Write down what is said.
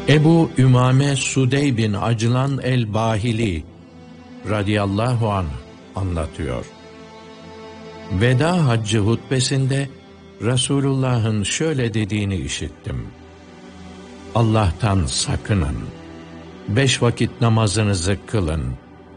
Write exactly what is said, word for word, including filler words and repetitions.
Ebu Ümame Sudey bin Aclan el-Bahili radıyallahu anh anlatıyor. Veda haccı hutbesinde Resulullah'ın şöyle dediğini işittim. Allah'tan sakının. Beş vakit namazınızı kılın.